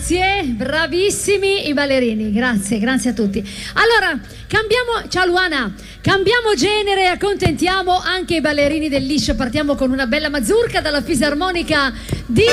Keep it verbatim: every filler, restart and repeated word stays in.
Grazie, bravissimi i ballerini, grazie, grazie a tutti. Allora, cambiamo, ciao Luana, cambiamo genere e accontentiamo anche i ballerini del liscio. Partiamo con una bella mazurka dalla fisarmonica di